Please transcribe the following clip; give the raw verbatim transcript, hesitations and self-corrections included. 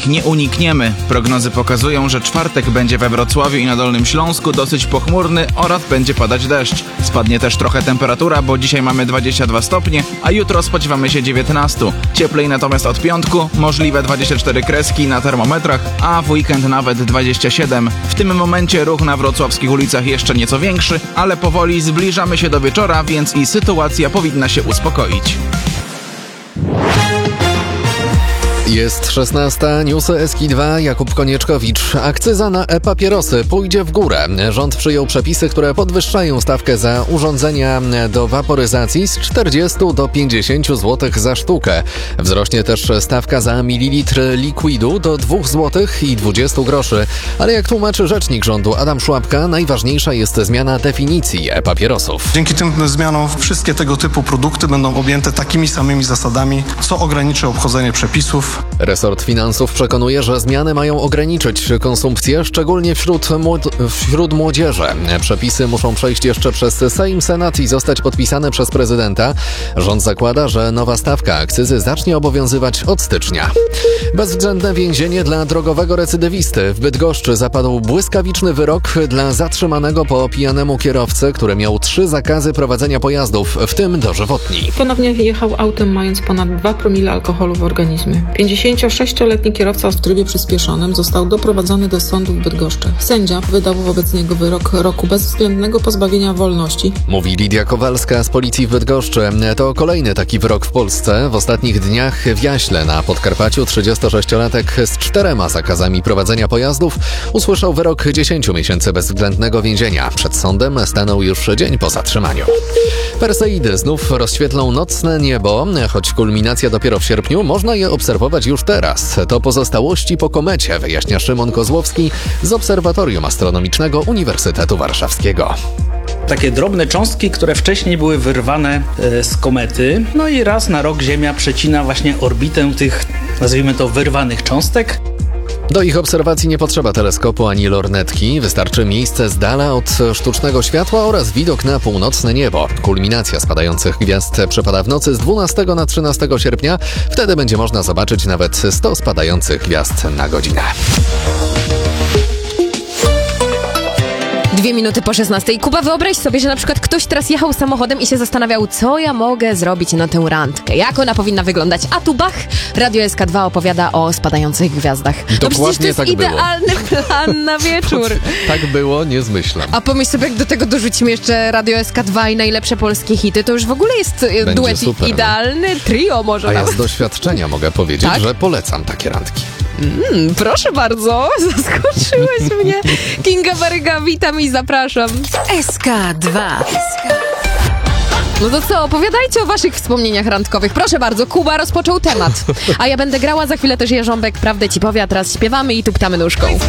ich nie unikniemy. Prognozy pokazują, że czwartek będzie we Wrocławiu i na Dolnym Śląsku dosyć pochmurny oraz będzie padać deszcz. Spadnie też trochę temperatura, bo dzisiaj mamy dwadzieścia dwa stopnie, a jutro spodziewamy się dziewiętnaście. Cieplej natomiast od piątku, możliwe dwadzieścia cztery kreski na termometrach, a w weekend nawet dwadzieścia siedem. W tym momencie ruch na wrocławskich ulicach jeszcze nieco większy, ale powoli zbliżamy się do wieczora, więc i sytuacja powinna się uspokoić. Jest szesnasta, newsy S K dwa, Jakub Konieczkowicz. Akcyza na e-papierosy pójdzie w górę. Rząd przyjął przepisy, które podwyższają stawkę za urządzenia do waporyzacji z czterdziestu do pięćdziesięciu złotych za sztukę. Wzrośnie też stawka za mililitr likwidu do dwóch złotych i dwudziestu groszy. Ale jak tłumaczy rzecznik rządu Adam Szłapka, najważniejsza jest zmiana definicji e-papierosów. Dzięki tym zmianom wszystkie tego typu produkty będą objęte takimi samymi zasadami, co ograniczy obchodzenie przepisów. Resort Finansów przekonuje, że zmiany mają ograniczyć konsumpcję, szczególnie wśród, młod- wśród młodzieży. Przepisy muszą przejść jeszcze przez Sejm, Senat i zostać podpisane przez prezydenta. Rząd zakłada, że nowa stawka akcyzy zacznie obowiązywać od stycznia. Bezwzględne więzienie dla drogowego recydywisty. W Bydgoszczy zapadł błyskawiczny wyrok dla zatrzymanego po pijanemu kierowcy, który miał trzy zakazy prowadzenia pojazdów, w tym dożywotni. Ponownie jechał autem, mając ponad dwa promile alkoholu w organizmie. pięćdziesięciosześcioletni kierowca w trybie przyspieszonym został doprowadzony do sądu w Bydgoszczy. Sędzia wydał wobec niego wyrok roku bezwzględnego pozbawienia wolności. Mówi Lidia Kowalska z policji w Bydgoszczy. To kolejny taki wyrok w Polsce. W ostatnich dniach w Jaśle na Podkarpaciu trzydziestosześciolatek z czterema zakazami prowadzenia pojazdów usłyszał wyrok dziesięciu miesięcy bezwzględnego więzienia. Przed sądem stanął już dzień po zatrzymaniu. Perseidy znów rozświetlą nocne niebo, choć kulminacja dopiero w sierpniu, można je obserwować już teraz. To pozostałości po komecie, wyjaśnia Szymon Kozłowski z Obserwatorium Astronomicznego Uniwersytetu Warszawskiego. Takie drobne cząstki, które wcześniej były wyrwane z komety. No i raz na rok Ziemia przecina właśnie orbitę tych, nazwijmy to, wyrwanych cząstek. Do ich obserwacji nie potrzeba teleskopu ani lornetki. Wystarczy miejsce z dala od sztucznego światła oraz widok na północne niebo. Kulminacja spadających gwiazd przypada w nocy z dwunastego na trzynastego sierpnia. Wtedy będzie można zobaczyć nawet sto spadających gwiazd na godzinę. Dwie minuty po szesnastej. Kuba, wyobraź sobie, że na przykład ktoś teraz jechał samochodem i się zastanawiał, co ja mogę zrobić na tę randkę. Jak ona powinna wyglądać? A tu bach, Radio S K dwa opowiada o spadających gwiazdach. Dokładnie no przecież to jest tak idealny było. plan na wieczór. Tak było, nie zmyślam. A pomyśl sobie, jak do tego dorzucimy jeszcze Radio S K dwa i najlepsze polskie hity, to już w ogóle jest Będzie duet super, idealny, trio może A ja nawet. z doświadczenia mogę powiedzieć, Tak? że polecam takie randki. Mm, proszę bardzo, zaskoczyłeś mnie. Kinga Baryga, witam i zapraszam. S K dwa. No to co, opowiadajcie o waszych wspomnieniach randkowych. Proszę bardzo, Kuba rozpoczął temat. A ja będę grała za chwilę też Jarząbek, prawdę ci powie, a teraz śpiewamy i tuptamy nóżką.